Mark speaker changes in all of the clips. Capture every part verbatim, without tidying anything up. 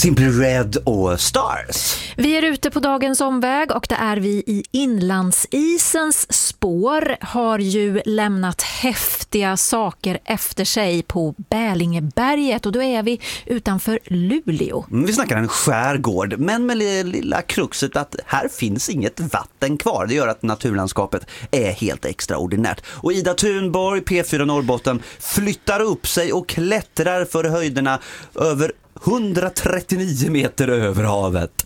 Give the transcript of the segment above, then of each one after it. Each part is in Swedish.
Speaker 1: Simply Red och Stars.
Speaker 2: Vi är ute på dagens omväg och det är vi i inlandsisens spår. Har ju lämnat häftiga saker efter sig på Bälingeberget och då är vi utanför Luleå.
Speaker 1: Vi snackar en skärgård, men med det lilla kruxet att här finns inget vatten kvar. Det gör att naturlandskapet är helt extraordinärt. Och Ida Thunborg, P fyra Norrbotten, flyttar upp sig och klättrar för höjderna över hundratrettionio meter över havet.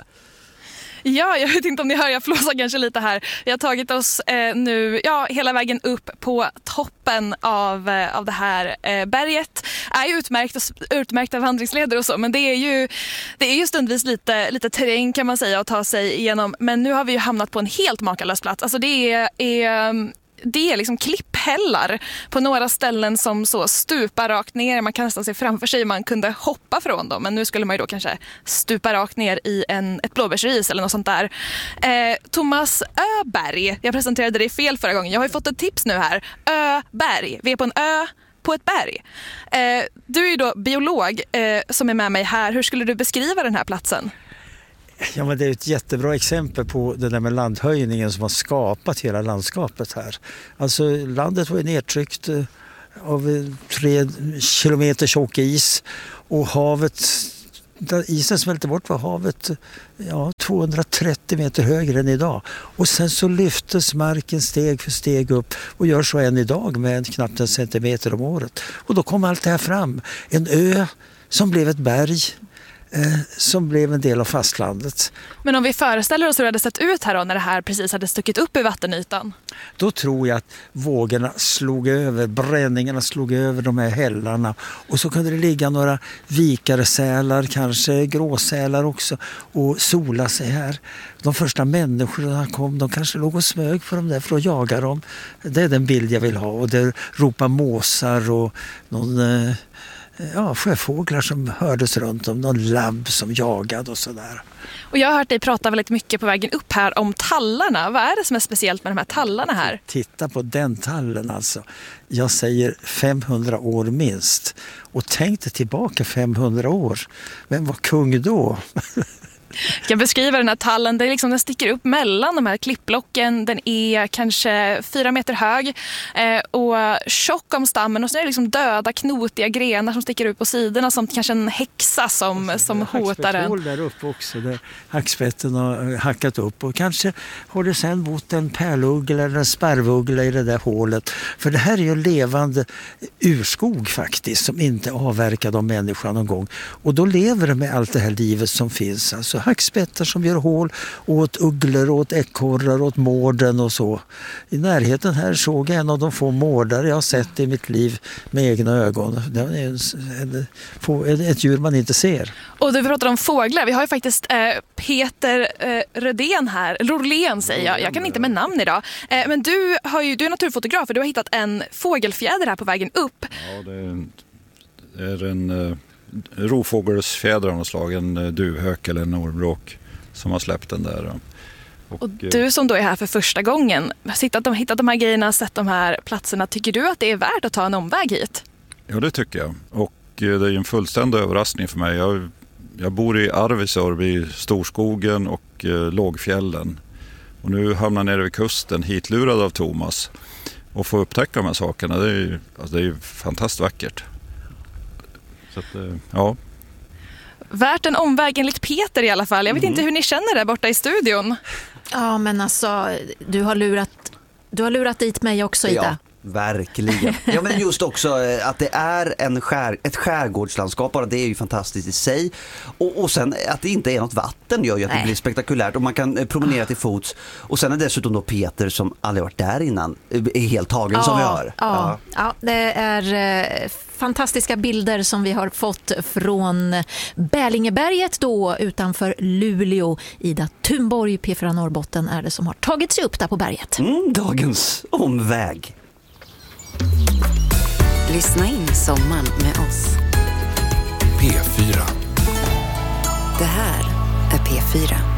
Speaker 3: Ja, jag vet inte om ni hör, jag flåsar kanske lite här. Vi har tagit oss eh, nu ja, hela vägen upp på toppen av, eh, av det här eh, berget. Är ju utmärkt, utmärkta vandringsleder och så, men det är ju, det är ju stundvis lite, lite terräng kan man säga att ta sig igenom. Men nu har vi ju hamnat på en helt makalös plats. Alltså det är... är Det är liksom klipphällar på några ställen som så stupar rakt ner. Man kan nästan se framför sig, man kunde hoppa från dem. Men nu skulle man ju då kanske stupa rakt ner i en, ett blåbärsris eller något sånt där. Eh, Thomas Öberg, jag presenterade det fel förra gången. Jag har ju fått ett tips nu här. Öberg, vi är på en ö på ett berg. Eh, du är ju då biolog eh, som är med mig här. Hur skulle du beskriva den här platsen?
Speaker 4: Ja, men det är ett jättebra exempel på det där med landhöjningen som har skapat hela landskapet här. Alltså landet var nedtryckt av tre kilometer tjock is och havet, där isen smälte bort var havet ja, tvåhundratrettio meter högre än idag. Och sen så lyftes marken steg för steg upp och gör så än idag med knappt en centimeter om året. Och då kom allt det här fram. En ö som blev ett berg. Eh, som blev en del av fastlandet.
Speaker 3: Men om vi föreställer oss hur det hade sett ut här då, när det här precis hade stuckit upp i vattenytan?
Speaker 4: Då tror jag att vågorna slog över, bränningarna slog över de här hällarna. Och så kunde det ligga några vikarsälar, kanske gråsälar också, och sola sig här. De första människorna kom, de kanske låg och smög för dem där för att jaga dem. Det är den bild jag vill ha. Och det ropar måsar och någon... Eh, Ja, sjöfåglar som hördes runt om, någon labb som jagade och sådär.
Speaker 3: Och jag har hört dig prata väldigt mycket på vägen upp här om tallarna. Vad är det som är speciellt med de här tallarna här?
Speaker 4: Titta på den tallen alltså. Jag säger femhundra år minst. Och tänk dig tillbaka femhundra år. Vem var kung då?
Speaker 3: Jag kan beskriva den här tallen, det är liksom, den sticker upp mellan de här klippblocken. Den är kanske fyra meter hög eh, och tjock om stammen. Och så är det liksom döda, knotiga grenar som sticker ut på sidorna som kanske en häxa som, alltså, som hotar den.
Speaker 4: Det är där uppe också, där hackspetten har hackat upp. Och kanske har det sen bott en pärluggla eller en sparvuggla i det där hålet. För det här är ju en levande urskog faktiskt som inte avverkade av människan någon gång. Och då lever det med allt det här livet som finns. Alltså hackspettar som gör hål åt ugglor, åt ekorrar, åt mården och så. I närheten här såg jag en av de få mårdare jag har sett i mitt liv med egna ögon. Det är en, ett djur man inte ser.
Speaker 3: Och du pratar om fåglar. Vi har ju faktiskt eh, Peter eh, Rödén här. Rorlén säger jag. Jag kan inte med namn idag. Eh, men du, har ju, du är naturfotograf och du har hittat en fågelfjäder här på vägen upp.
Speaker 5: Ja, det är en... Det är en uh... rovfågelsfjäder av något slag, en duvhök eller en ormråk som har släppt den där.
Speaker 3: Och, och du som då är här för första gången, har hittat de, hittat de här grejerna, sett de här platserna, tycker du att det är värt att ta en omväg hit?
Speaker 5: Ja, det tycker jag. Och det är en fullständig överraskning för mig. Jag, jag bor i Arvidsjaur vid Storskogen och eh, Lågfjällen. Och nu hamnar jag nere vid kusten, hitlurad av Thomas. Och få upptäcka de här sakerna, det är ju alltså, det är ju fantastiskt vackert. Så att, ja.
Speaker 3: Värt en omväg enligt Peter i alla fall. Jag vet mm. inte hur ni känner där borta i studion.
Speaker 2: Ja, men alltså, du har lurat, du har lurat dit mig också, Ida.
Speaker 1: Ja, verkligen. Ja, men just också att det är en skär, ett skärgårdslandskap, bara det är ju fantastiskt i sig. Och, och sen att det inte är något vatten gör ju att Nej. det blir spektakulärt och man kan promenera till fots. Och sen är dessutom då Peter som aldrig varit där innan är helt tagen ja, som vi hör.
Speaker 2: Ja, ja. ja, det är eh, fantastiska bilder som vi har fått från Bälingeberget då utanför Luleå. Ida Thunborg, P fyra Norrbotten, är det som har tagit sig upp där på berget.
Speaker 1: Mm, dagens omväg.
Speaker 6: Lyssna in sommaren med oss.
Speaker 7: P fyra.
Speaker 6: Det här är P fyra.